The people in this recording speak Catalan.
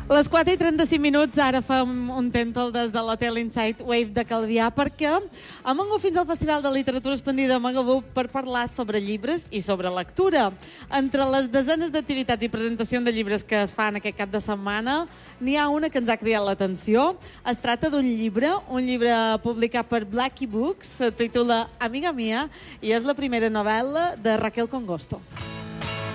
Les 4:35, ara fem un tèntol des de l'Hotel Insight Wave de Calvià perquè hem vingut fins al Festival de Literatura Expandida de Magaluf per parlar sobre llibres i sobre lectura. Entre les desenes d'activitats i presentacions de llibres que es fan aquest cap de setmana, n'hi ha una que ens ha cridat l'atenció. Es tracta d'un llibre publicat per Blackie Books, se titula Amiga Mia i és la primera novel·la de Raquel Congosto.